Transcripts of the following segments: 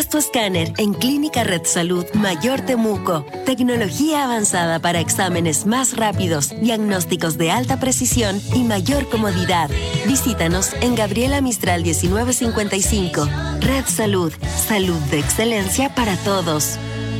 tu escáner en Clínica Red Salud Mayor Temuco. Tecnología avanzada para exámenes más rápidos, diagnósticos de alta precisión y mayor comodidad. Visítanos en Gabriela Mistral 1955. Red Salud, salud de excelencia para todos.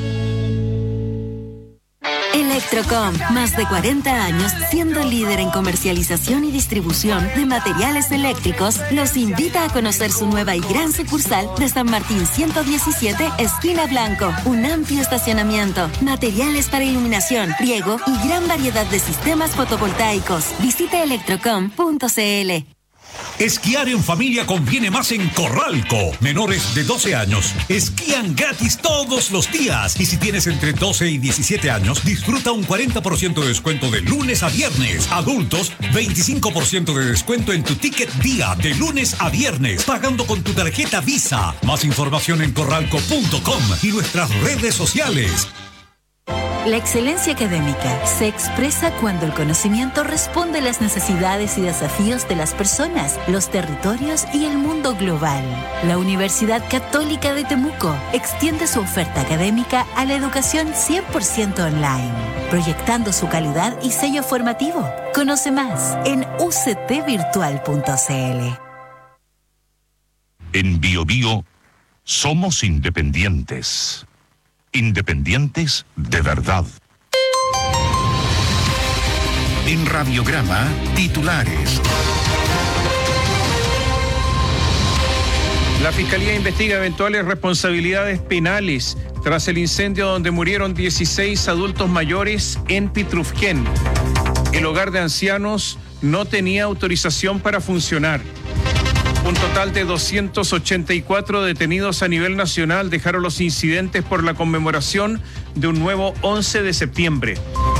Electrocom, más de 40 años siendo líder en comercialización y distribución de materiales eléctricos, los invita a conocer su nueva y gran sucursal de San Martín 117, esquina Blanco. Un amplio estacionamiento, materiales para iluminación, riego y gran variedad de sistemas fotovoltaicos. Visite electrocom.cl. Esquiar en familia conviene más en Corralco. Menores de 12 años esquían gratis todos los días. Y si tienes entre 12 y 17 años, disfruta un 40% de descuento de lunes a viernes. Adultos, 25% de descuento en tu ticket día de lunes a viernes, pagando con tu tarjeta Visa. Más información en corralco.com y nuestras redes sociales. La excelencia académica se expresa cuando el conocimiento responde a las necesidades y desafíos de las personas, los territorios y el mundo global. La Universidad Católica de Temuco extiende su oferta académica a la educación 100% online, proyectando su calidad y sello formativo. Conoce más en uctvirtual.cl. En BioBio somos independientes. Independientes de verdad. En Radiograma, titulares. La Fiscalía investiga eventuales responsabilidades penales tras el incendio donde murieron 16 adultos mayores en Pitrufquén. El hogar de ancianos no tenía autorización para funcionar. Un total de 284 detenidos a nivel nacional dejaron los incidentes por la conmemoración de un nuevo 11 de septiembre.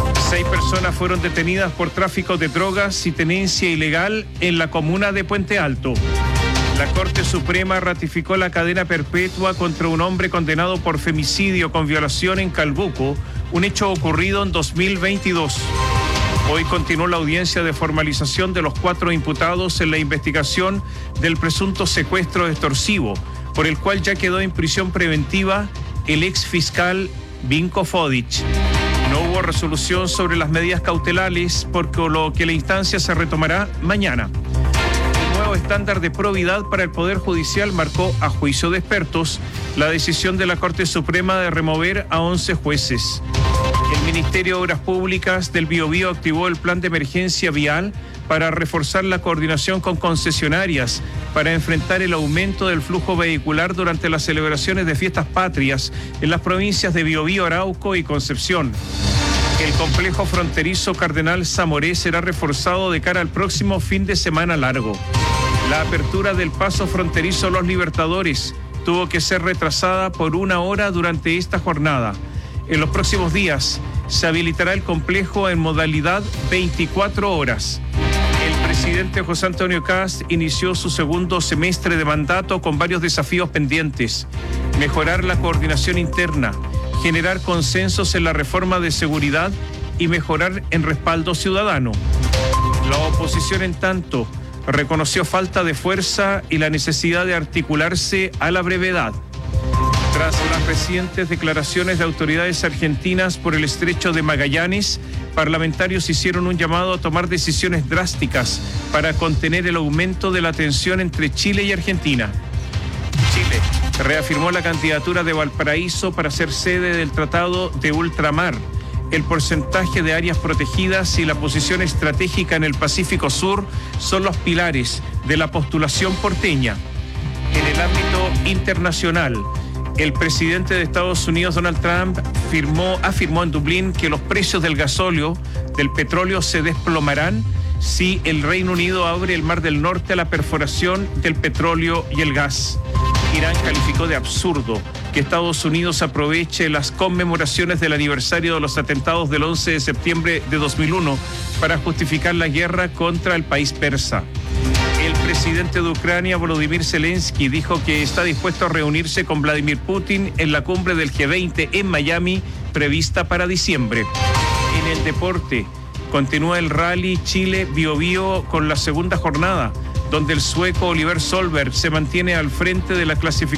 6 personas fueron detenidas por tráfico de drogas y tenencia ilegal en la comuna de Puente Alto. La Corte Suprema ratificó la cadena perpetua contra un hombre condenado por femicidio con violación en Calbuco, un hecho ocurrido en 2022. Hoy continuó la audiencia de formalización de los 4 imputados en la investigación del presunto secuestro extorsivo, por el cual ya quedó en prisión preventiva el ex fiscal Vinko Fodic. No hubo resolución sobre las medidas cautelares, por lo que la instancia se retomará mañana. El nuevo estándar de probidad para el Poder Judicial marcó, a juicio de expertos, la decisión de la Corte Suprema de remover a 11 jueces. El Ministerio de Obras Públicas del Biobío activó el plan de emergencia vial para reforzar la coordinación con concesionarias para enfrentar el aumento del flujo vehicular durante las celebraciones de fiestas patrias en las provincias de Biobío, Arauco y Concepción. El complejo fronterizo Cardenal Zamoré será reforzado de cara al próximo fin de semana largo. La apertura del paso fronterizo Los Libertadores tuvo que ser retrasada por 1 hora durante esta jornada. En los próximos días se habilitará el complejo en modalidad 24 horas. El presidente José Antonio Kast inició su segundo semestre de mandato con varios desafíos pendientes: mejorar la coordinación interna, generar consensos en la reforma de seguridad y mejorar en respaldo ciudadano. La oposición, en tanto, reconoció falta de fuerza y la necesidad de articularse a la brevedad. Tras las recientes declaraciones de autoridades argentinas por el estrecho de Magallanes, parlamentarios hicieron un llamado a tomar decisiones drásticas para contener el aumento de la tensión entre Chile y Argentina. Chile reafirmó la candidatura de Valparaíso para ser sede del Tratado de Ultramar, el porcentaje de áreas protegidas y la posición estratégica en el Pacífico Sur son los pilares de la postulación porteña. En el ámbito internacional, el presidente de Estados Unidos, Donald Trump, afirmó en Dublín que los precios del gasóleo, del petróleo, se desplomarán si el Reino Unido abre el Mar del Norte a la perforación del petróleo y el gas. Irán calificó de absurdo que Estados Unidos aproveche las conmemoraciones del aniversario de los atentados del 11 de septiembre de 2001 para justificar la guerra contra el país persa. El presidente de Ucrania, Volodymyr Zelensky, dijo que está dispuesto a reunirse con Vladimir Putin en la cumbre del G20 en Miami, prevista para diciembre. En el deporte, continúa el Rally Chile Biobío con la segunda jornada, donde el sueco Oliver Solberg se mantiene al frente de la clasificación